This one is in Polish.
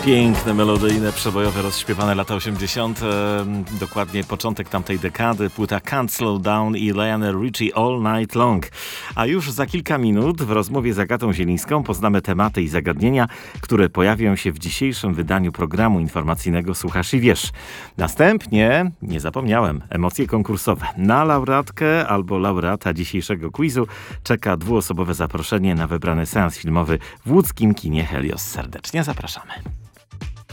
Piękne, melodyjne, przebojowe, rozśpiewane lata 80. Dokładnie początek tamtej dekady. Płyta Can't Slow Down i Lionel Richie All Night Long. A już za kilka minut w rozmowie z Agatą Zielińską poznamy tematy i zagadnienia, które pojawią się w dzisiejszym wydaniu programu informacyjnego Słuchasz i Wiesz. Następnie, nie zapomniałem, emocje konkursowe. Na laureatkę albo laureata dzisiejszego quizu czeka dwuosobowe zaproszenie na wybrany seans filmowy w łódzkim kinie Helios. Serdecznie zapraszamy.